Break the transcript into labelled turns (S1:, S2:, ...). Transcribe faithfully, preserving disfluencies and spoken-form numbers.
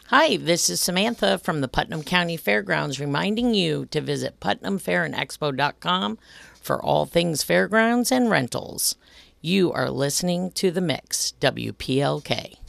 S1: Hi, this is Samantha from the Putnam County Fairgrounds reminding you to visit putnam fair and expo dot com for all things fairgrounds and rentals. You are listening to The Mix, W P L K.